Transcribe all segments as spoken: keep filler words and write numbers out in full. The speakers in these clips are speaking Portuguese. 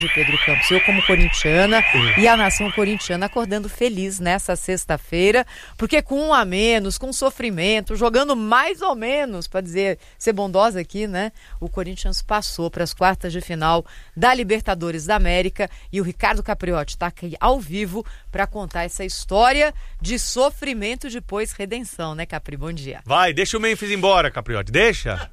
de Pedro Campos, eu como corintiana e a nação corintiana acordando feliz nessa sexta-feira, porque com um a menos, com sofrimento, jogando mais ou menos, para dizer, ser bondosa aqui, né? O Corinthians passou para as quartas de final da Libertadores da América e o Ricardo Capriotti está aqui ao vivo para contar essa história de sofrimento depois redenção, né, Capri? Bom dia. Vai, deixa o Memphis embora, Capriotti, deixa.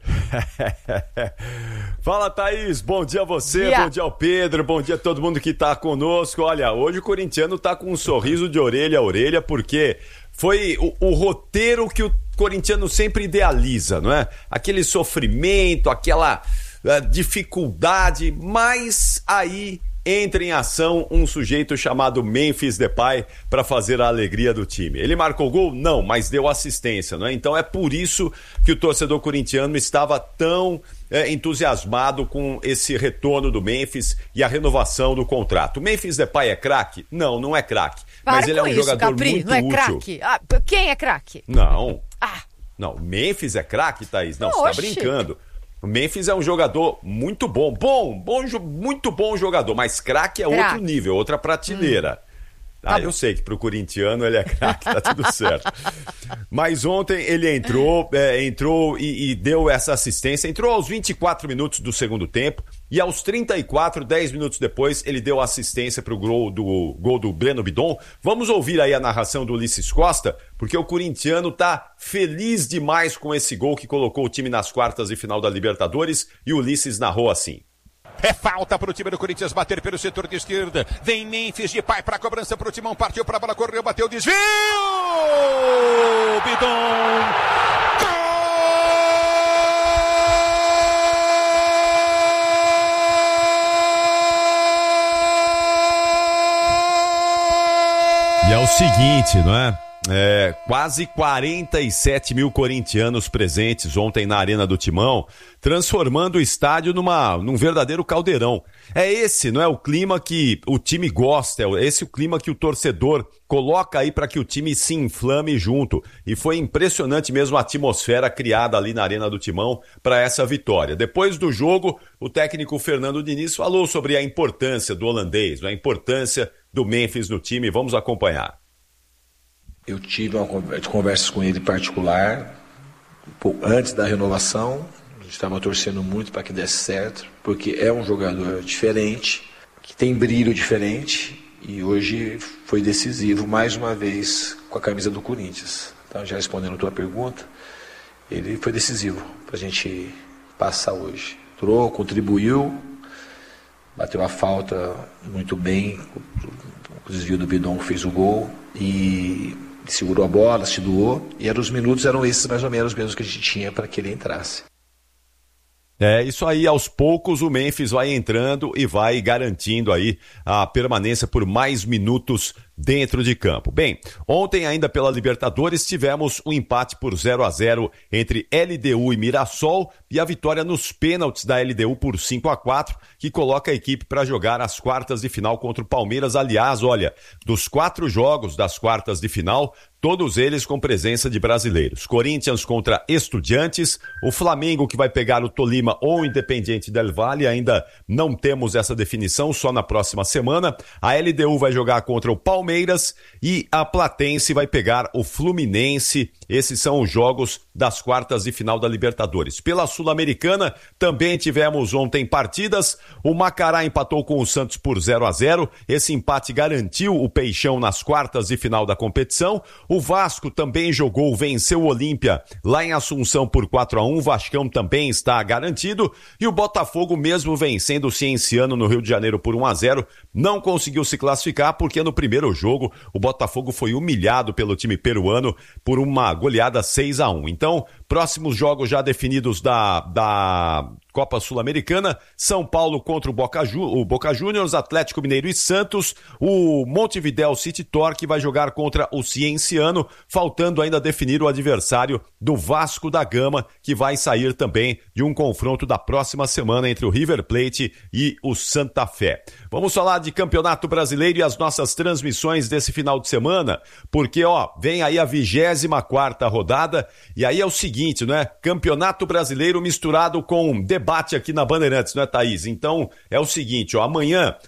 Fala, Thaís, bom dia a você, dia. Bom dia ao Pedro, bom dia a todo mundo que tá conosco. Olha, hoje o corintiano tá com um sorriso de orelha a orelha, porque foi o, o roteiro que o corintiano sempre idealiza, não é? Aquele sofrimento, aquela uh, dificuldade, mas aí entra em ação um sujeito chamado Memphis Depay para fazer a alegria do time. Ele marcou gol? Não, mas deu assistência, não é? Então é por isso que o torcedor corintiano estava tão é, entusiasmado com esse retorno do Memphis e a renovação do contrato. O Memphis Depay é craque? Não, não é craque. Mas ele é um isso, jogador Capri, muito não é útil. craque? Ah, quem é craque? Não. Ah. Não, o Memphis é craque, Thaís? Não, você tá Oxe. brincando. O Memphis é um jogador muito bom, bom, bom muito bom jogador, mas craque é Craque. outro nível, outra prateleira. Hum. Ah, tá eu sei que pro corintiano ele é craque, tá tudo certo. Mas ontem ele entrou, é, entrou e, e deu essa assistência, entrou aos vinte e quatro minutos do segundo tempo e aos trinta e quatro, dez minutos depois, ele deu assistência pro gol do, gol do Breno Bidon. Vamos ouvir aí a narração do Ulisses Costa, porque o corintiano tá feliz demais com esse gol que colocou o time nas quartas de final da Libertadores e o Ulisses narrou assim. É falta para o time do Corinthians bater pelo setor de esquerda. Vem Memphis Depay para a cobrança para o Timão. Partiu para a bola, correu, bateu, desvio! Bidon! Gol! E é o seguinte, não é? É, quase quarenta e sete mil corintianos presentes ontem na Arena do Timão, transformando o estádio numa, num verdadeiro caldeirão. É esse, não é, o clima que o time gosta, é esse o clima que o torcedor coloca aí para que o time se inflame junto. E foi impressionante mesmo a atmosfera criada ali na Arena do Timão para essa vitória. Depois do jogo, o técnico Fernando Diniz falou sobre a importância do holandês, a importância do Memphis no time. Vamos acompanhar. Eu tive uma conversa com ele em particular, antes da renovação. A gente estava torcendo muito para que desse certo, porque é um jogador diferente, que tem brilho diferente, e hoje foi decisivo, mais uma vez, com a camisa do Corinthians. Então, já respondendo a tua pergunta, ele foi decisivo para a gente passar hoje. Entrou, contribuiu, bateu a falta muito bem, o desvio do Bidon fez o gol, e segurou a bola, se doou, e eram os minutos eram esses mais ou menos mesmo que a gente tinha para que ele entrasse. É, isso aí, aos poucos o Memphis vai entrando e vai garantindo aí a permanência por mais minutos dentro de campo. Bem, ontem ainda pela Libertadores tivemos um empate por zero a zero entre L D U e Mirassol e a vitória nos pênaltis da L D U por cinco a quatro, que coloca a equipe para jogar as quartas de final contra o Palmeiras. Aliás, olha, dos quatro jogos das quartas de final, todos eles com presença de brasileiros. Corinthians contra Estudiantes, o Flamengo que vai pegar o Tolima ou o Independiente del Valle, ainda não temos essa definição, só na próxima semana. A L D U vai jogar contra o Palmeiras e a Platense vai pegar o Fluminense. Esses são os jogos das quartas de final da Libertadores. Pela Sul-Americana, também tivemos ontem partidas. O Macará empatou com o Santos por zero a zero. Esse empate garantiu o Peixão nas quartas de final da competição. O Vasco também jogou, venceu o Olímpia lá em Assunção por quatro a um. O Vascão também está garantido. E o Botafogo, mesmo vencendo o Cienciano no Rio de Janeiro por um a zero, não conseguiu se classificar porque no primeiro jogo o Botafogo foi humilhado pelo time peruano por uma goleada seis a um. Então, próximos jogos já definidos da, da Copa Sul-Americana: São Paulo contra o Boca, Ju, o Boca Juniors, Atlético Mineiro e Santos. O Montevidéu City Torque vai jogar contra o Cienciano, faltando ainda definir o adversário do Vasco da Gama, que vai sair também de um confronto da próxima semana entre o River Plate e o Santa Fé. Vamos falar de Campeonato Brasileiro e as nossas transmissões desse final de semana, porque ó, vem aí a vigésima quarta rodada, e aí é o seguinte, né? Campeonato Brasileiro misturado com debate debate aqui na Bandeirantes, não é, Thaís? Então, é o seguinte, ó, amanhã